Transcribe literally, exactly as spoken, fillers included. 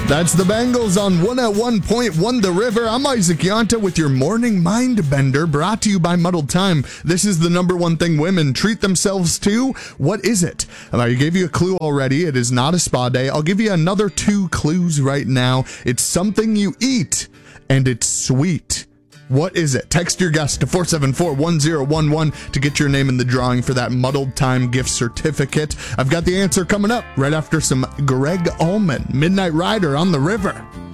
That's the Bengals on one oh one point one The River. I'm Isaac Yanta with your morning mind bender, brought to you by Muddled Time. This is the number one thing women treat themselves to. What is it? I gave you a clue already. It is not a spa day. I'll give you another two clues right now. It's something you eat, and it's sweet. What is it? Text your guess to four seven four, one zero one one to get your name in the drawing for that Muddled Time gift certificate. I've got the answer coming up right after some Greg Allman, Midnight Rider on the River.